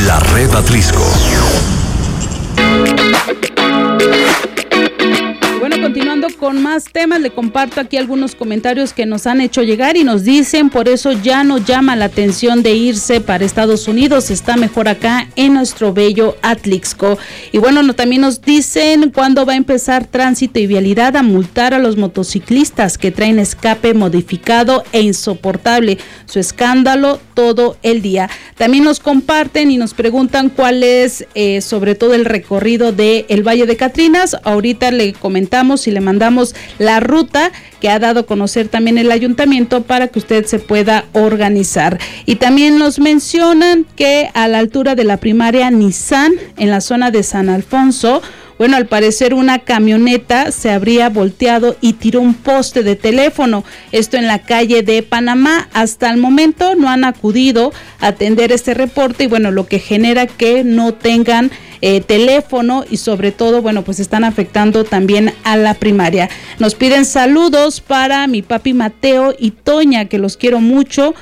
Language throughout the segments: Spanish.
La Red Atlixco. Bueno, continuando con más temas, le comparto aquí algunos comentarios que nos han hecho llegar y nos dicen: por eso ya no llama la atención de irse para Estados Unidos, está mejor acá en nuestro bello Atlixco. Y bueno, también nos dicen: ¿cuándo va a empezar Tránsito y Vialidad a multar a los motociclistas que traen escape modificado e insoportable? Su escándalo todo el día. También nos comparten y nos preguntan cuál es sobre todo el recorrido de el Valle de Catrinas. Ahorita le comentamos y le mandamos la ruta que ha dado a conocer también el ayuntamiento para que usted se pueda organizar. Y también nos mencionan que a la altura de la primaria Nissan, en la zona de San Alfonso, bueno, al parecer una camioneta se habría volteado y tiró un poste de teléfono. Esto en la calle de Panamá. Hasta el momento no han acudido a atender este reporte y bueno, lo que genera que no tengan teléfono y sobre todo, bueno, pues están afectando también a la primaria. Nos piden saludos para mi papi Mateo y Toña, que los quiero mucho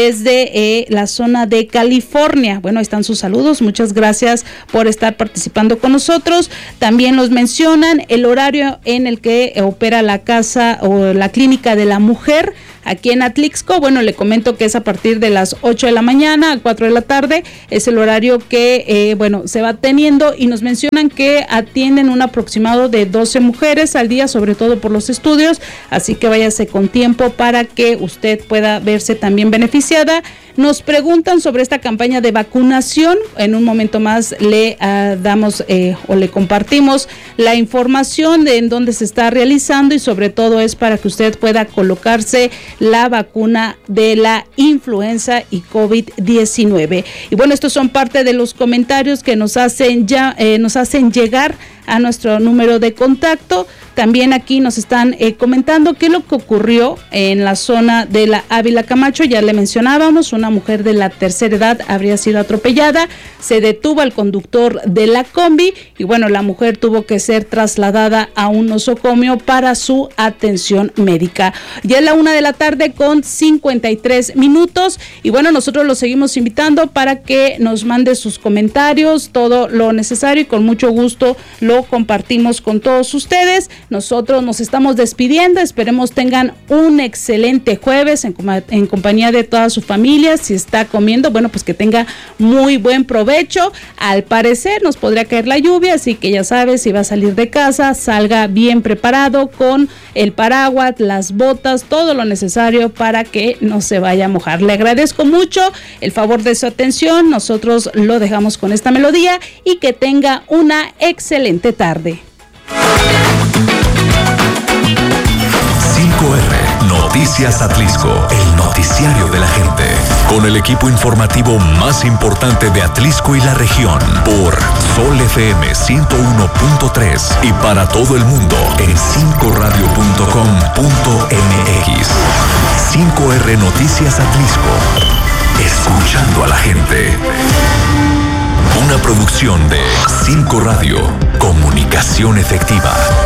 desde la zona de California. Bueno, ahí están sus saludos. Muchas gracias por estar participando con nosotros. También nos mencionan el horario en el que opera la casa o la clínica de la mujer aquí en Atlixco. Bueno, le comento que es a partir de las 8 de la mañana a 4 de la tarde, es el horario que, se va teniendo, y nos mencionan que atienden un aproximado de 12 mujeres al día, sobre todo por los estudios, así que váyase con tiempo para que usted pueda verse también beneficiada. Nos preguntan sobre esta campaña de vacunación. En un momento más le damos o le compartimos la información de en dónde se está realizando y sobre todo es para que usted pueda colocarse la vacuna de la influenza y COVID-19. Y bueno, estos son parte de los comentarios que nos hacen llegar a nuestro número de contacto. También aquí nos están comentando qué es lo que ocurrió en la zona de la Ávila Camacho. Ya le mencionábamos, una mujer de la tercera edad habría sido atropellada, se detuvo al conductor de la combi y bueno, la mujer tuvo que ser trasladada a un nosocomio para su atención médica. Ya es la 1:53 p.m. y bueno, nosotros los seguimos invitando para que nos mande sus comentarios, todo lo necesario, y con mucho gusto lo compartimos con todos ustedes. Nosotros nos estamos despidiendo, esperemos tengan un excelente jueves en compañía de toda su familia. Si está comiendo, bueno, pues que tenga muy buen provecho. Al parecer nos podría caer la lluvia, así que ya sabes, si va a salir de casa, salga bien preparado con el paraguas, las botas, todo lo necesario para que no se vaya a mojar. Le agradezco mucho el favor de su atención, nosotros lo dejamos con esta melodía y que tenga una excelente tarde. 5R Noticias Atlixco, el noticiario de la gente, con el equipo informativo más importante de Atlixco y la región, por Sol FM 101.3 y para todo el mundo en 5radio.com.mx. 5R Noticias Atlixco, escuchando a la gente. Una producción de 5 Radio, comunicación efectiva.